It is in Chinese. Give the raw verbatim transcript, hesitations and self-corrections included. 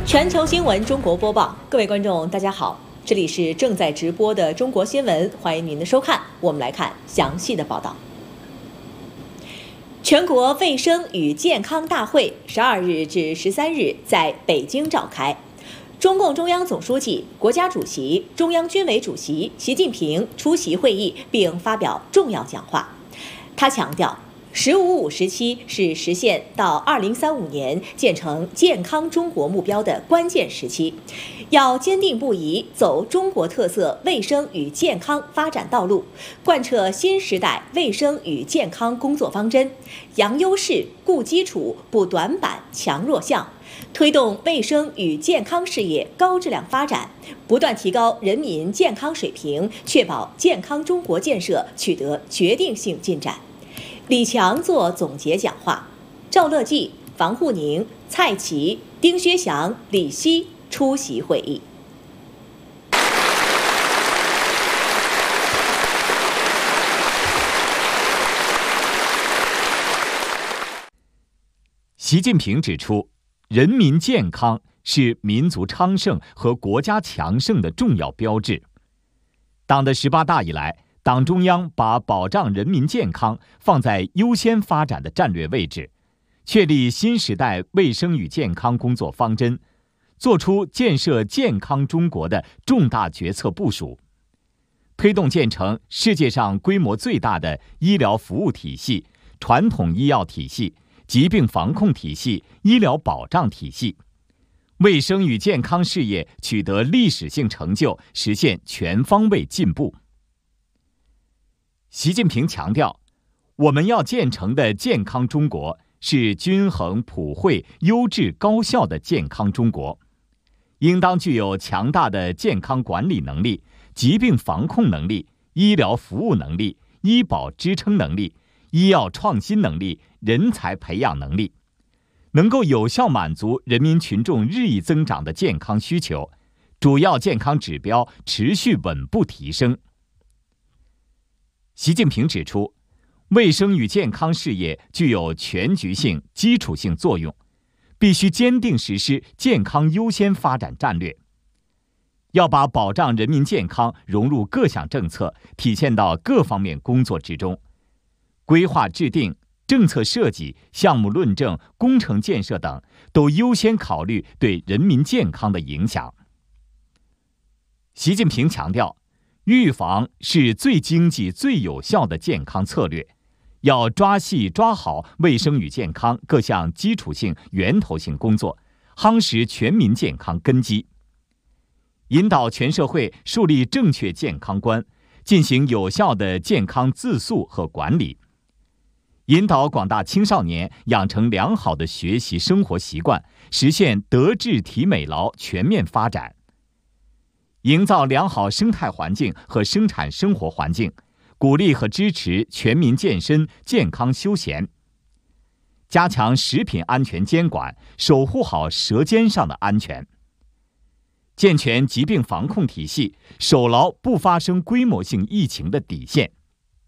全球新闻中国播报，各位观众，大家好，这里是正在直播的中国新闻，欢迎您的收看。我们来看详细的报道。全国卫生与健康大会十二日至十三日在北京召开，中共中央总书记、国家主席、中央军委主席习近平出席会议并发表重要讲话。他强调，十五五时期是实现到二零三五年建成健康中国目标的关键时期，要坚定不移走中国特色卫生与健康发展道路，贯彻新时代卫生与健康工作方针，扬优势、固基础、补短板、强弱项，推动卫生与健康事业高质量发展，不断提高人民健康水平，确保健康中国建设取得决定性进展。李强作总结讲话，赵乐际、房沪宁、蔡奇、丁薛祥、李希出席会议。 习近平指出，人民健康是民族昌盛和国家强盛的重要标志。党的十八大以来，党中央把保障人民健康放在优先发展的战略位置，确立新时代卫生与健康工作方针，作出建设健康中国的重大决策部署，推动建成世界上规模最大的医疗服务体系、传统医药体系、疾病防控体系、医疗保障体系，卫生与健康事业取得历史性成就，实现全方位进步。习近平强调，我们要建成的健康中国是均衡、普惠、优质、高效的健康中国，应当具有强大的健康管理能力、疾病防控能力、医疗服务能力、医保支撑能力、医药创新能力、人才培养能力，能够有效满足人民群众日益增长的健康需求，主要健康指标持续稳步提升。习近平指出，卫生与健康事业具有全局性、基础性作用，必须坚定实施健康优先发展战略，要把保障人民健康融入各项政策，体现到各方面工作之中，规划制定、政策设计、项目论证、工程建设等都优先考虑对人民健康的影响。习近平强调，预防是最经济、最有效的健康策略，要抓细抓好卫生与健康各项基础性、源头性工作，夯实全民健康根基，引导全社会树立正确健康观，进行有效的健康自述和管理，引导广大青少年养成良好的学习生活习惯，实现德智体美劳全面发展，营造良好生态环境和生产生活环境，鼓励和支持全民健身、健康休闲，加强食品安全监管，守护好舌尖上的安全，健全疾病防控体系，守牢不发生规模性疫情的底线。